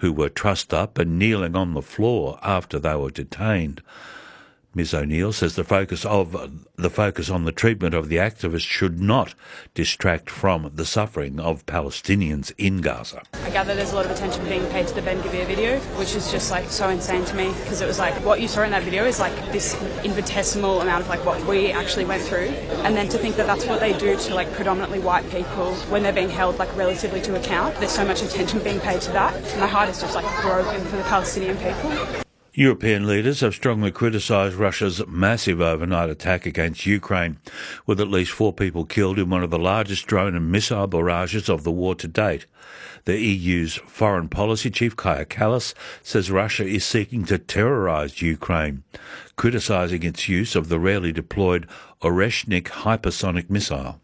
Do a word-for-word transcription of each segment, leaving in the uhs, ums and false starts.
who were trussed up and kneeling on the floor after they were detained. Miz O'Neill says the focus of the focus on the treatment of the activists should not distract from the suffering of Palestinians in Gaza. I gather there's a lot of attention being paid to the Ben Gvir video, which is just like so insane to me, because it was like what you saw in that video is like this infinitesimal amount of like what we actually went through, and then to think that that's what they do to like predominantly white people when they're being held like relatively to account. There's so much attention being paid to that. My heart is just like broken for the Palestinian people. European leaders have strongly criticised Russia's massive overnight attack against Ukraine, with at least four people killed in one of the largest drone and missile barrages of the war to date. The E U's foreign policy chief, Kaja Kallas, says Russia is seeking to terrorise Ukraine, criticising its use of the rarely deployed Oreshnik hypersonic missile.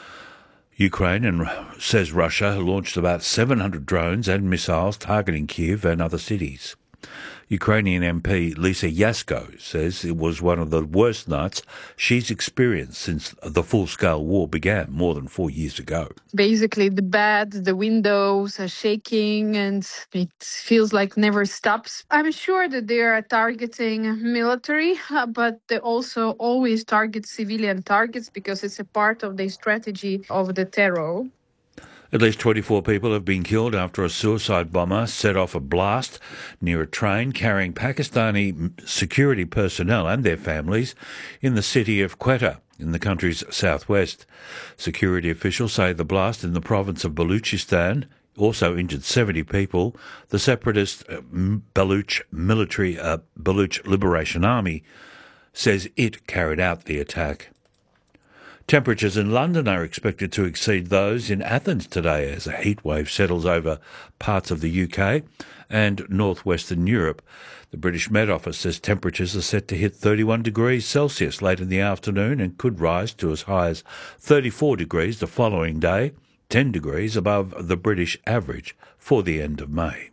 Ukraine and says Russia launched about seven hundred drones and missiles targeting Kyiv and other cities. Ukrainian M P Lisa Yasko says it was one of the worst nights she's experienced since the full-scale war began more than four years ago. Basically, the bed, the windows are shaking and it feels like never stops. I'm sure that they are targeting military, uh, but they also always target civilian targets because it's a part of the strategy of the terror. At least twenty-four people have been killed after a suicide bomber set off a blast near a train carrying Pakistani security personnel and their families in the city of Quetta in the country's southwest. Security officials say the blast in the province of Baluchistan also injured seventy people. The separatist uh, Baluch military uh, Baluch Liberation Army says it carried out the attack. Temperatures in London are expected to exceed those in Athens today as a heatwave settles over parts of the U K and northwestern Europe. The British Met Office says temperatures are set to hit thirty-one degrees Celsius late in the afternoon and could rise to as high as thirty-four degrees the following day, ten degrees above the British average for the end of May.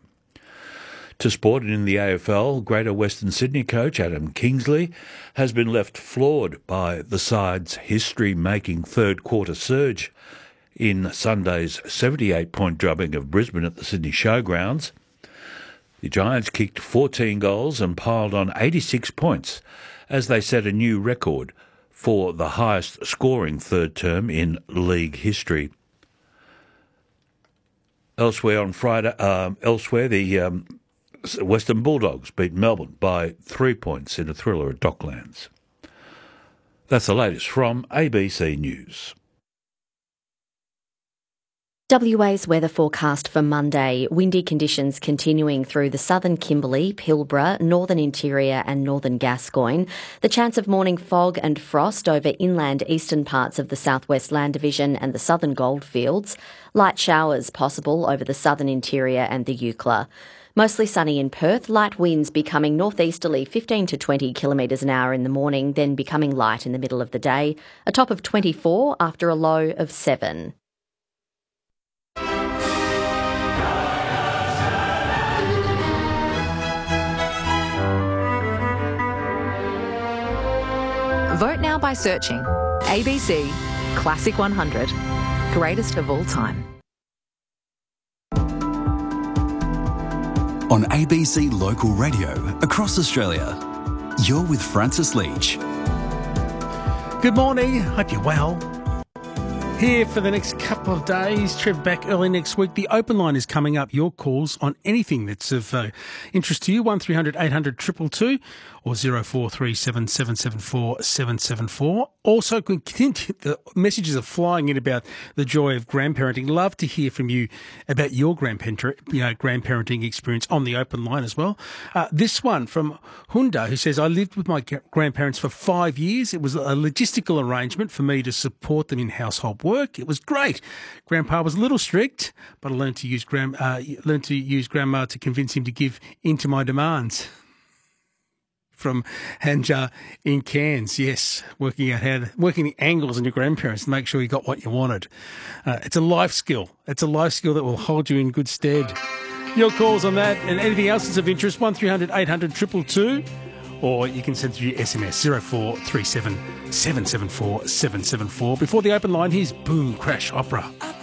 To sport, and in the A F L, Greater Western Sydney coach Adam Kingsley has been left floored by the side's history-making third-quarter surge in Sunday's seventy-eight point drubbing of Brisbane at the Sydney Showgrounds. The Giants kicked fourteen goals and piled on eighty-six points as they set a new record for the highest scoring third term in league history. Elsewhere on Friday, um, elsewhere the um, Western Bulldogs beat Melbourne by three points in a thriller at Docklands. That's the latest from A B C News. W A's weather forecast for Monday. Windy conditions continuing through the southern Kimberley, Pilbara, northern interior and northern Gascoyne. The chance of morning fog and frost over inland eastern parts of the southwest land division and the southern goldfields. Light showers possible over the southern interior and the Eucla. Mostly sunny in Perth, light winds becoming northeasterly fifteen to twenty kilometres an hour in the morning, then becoming light in the middle of the day. A top of twenty-four after a low of seven. Vote now by searching A B C Classic one hundred, greatest of all time. On A B C Local Radio across Australia, you're with Francis Leach. Good morning, hope you're well. Here for the next couple of days, trip back early next week. The open line is coming up. Your calls on anything that's of uh, interest to you, one three hundred eight hundred two two two or zero four three seven seven seven four seven seven four. Also, the messages are flying in about the joy of grandparenting. Love to hear from you about your grandparent, you know, grandparenting experience on the open line as well. Uh, this one from Hunda, who says, I lived with my grandparents for five years. It was a logistical arrangement for me to support them in household work. It was great. Grandpa was a little strict, but I learned to use grand, uh, learned to use grandma to convince him to give in to my demands. From Hanja in Cairns, yes, working out how to, working the angles on your grandparents to make sure you got what you wanted. Uh, it's a life skill. It's a life skill that will hold you in good stead. Your calls on that and anything else that's of interest, one three hundred eight hundred two two two, or you can send through your S M S, zero four three seven seven seven four seven seven four. Before the open line, here's Boom Crash Opera.